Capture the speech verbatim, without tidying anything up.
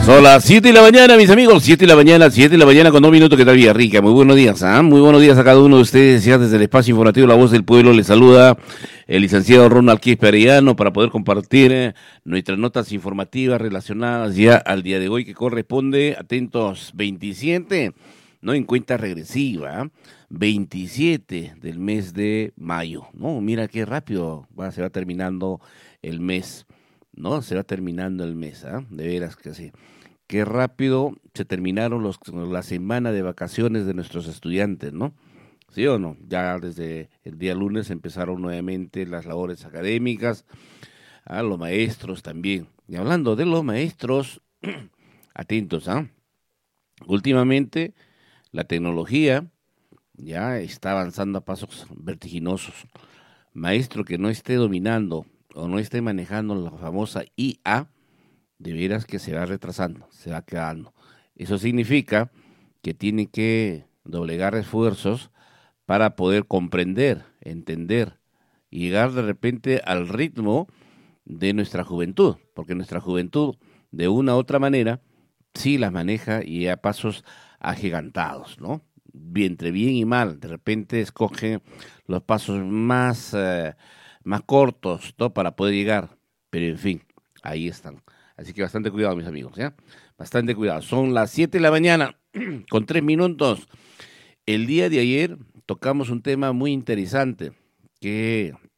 Son las siete de la mañana, mis amigos, siete de la mañana, siete de la mañana con dos minutos, ¿qué tal Villarrica? Muy buenos días, ¿ah? Muy buenos días a cada uno de ustedes, ya desde el espacio informativo La Voz del Pueblo les saluda el licenciado Ronald Quispe Arellano para poder compartir eh, nuestras notas informativas relacionadas ya al día de hoy que corresponde, atentos, veintisiete, no en cuenta regresiva, veintisiete del mes de mayo, ¿no? Mira qué rápido va, se va terminando el mes, ¿no? Se va terminando el mes, ¿ah? De veras que sí. Qué rápido se terminaron los, la semana de vacaciones de nuestros estudiantes, ¿no? ¿Sí o no? Ya desde el día lunes empezaron nuevamente las labores académicas, a los maestros también. Y hablando de los maestros, atentos, ¿ah? Últimamente la tecnología ya está avanzando a pasos vertiginosos. Maestro que no esté dominando o no esté manejando la famosa I A, de veras que se va retrasando, se va quedando. Eso significa que tiene que doblegar esfuerzos para poder comprender, entender y llegar de repente al ritmo de nuestra juventud, porque nuestra juventud de una u otra manera sí las maneja y a pasos agigantados, ¿no? Bien, entre bien y mal, de repente escoge los pasos más, eh, más cortos, ¿no? Para poder llegar, pero en fin, ahí están. Así que bastante cuidado, mis amigos, ¿ya? Bastante cuidado. Son las siete de la mañana, con tres minutos. El día de ayer tocamos un tema muy interesante que